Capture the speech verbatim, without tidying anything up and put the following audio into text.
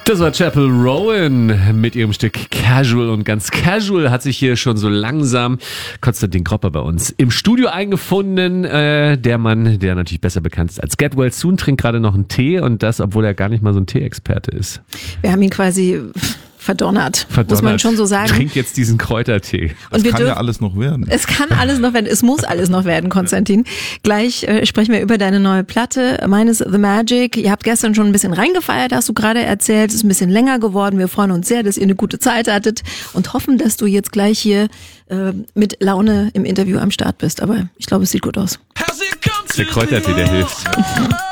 Das war Chapel Rowan mit ihrem Stück Casual, und ganz casual hat sich hier schon so langsam Konstantin Kropper bei uns im Studio eingefunden. Äh, der Mann, der natürlich besser bekannt ist als Get Well Soon, trinkt gerade noch einen Tee, und das, obwohl er gar nicht mal so ein Tee-Experte ist. Wir haben ihn quasi verdonnert, verdonnert, muss man schon so sagen. Trink jetzt diesen Kräutertee. Es Und wir kann dürfen, ja alles noch werden. Es kann alles noch werden, es muss alles noch werden, Konstantin. Gleich äh, sprechen wir über deine neue Platte, meines The Magic. Ihr habt gestern schon ein bisschen reingefeiert, hast du gerade erzählt. Es ist ein bisschen länger geworden. Wir freuen uns sehr, dass ihr eine gute Zeit hattet und hoffen, dass du jetzt gleich hier äh, mit Laune im Interview am Start bist. Aber ich glaube, es sieht gut aus. Der Kräutertee, der hilft.